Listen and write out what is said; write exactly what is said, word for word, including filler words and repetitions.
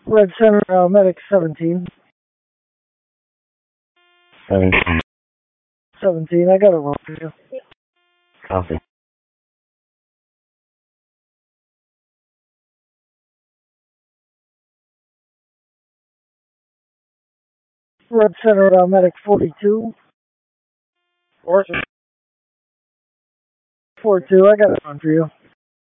Red Center, uh, Medic seventeen. seventeen. seventeen, I got a run for you. Copy. Red Center, uh, Medic forty-two. Four four two, I got a run for you.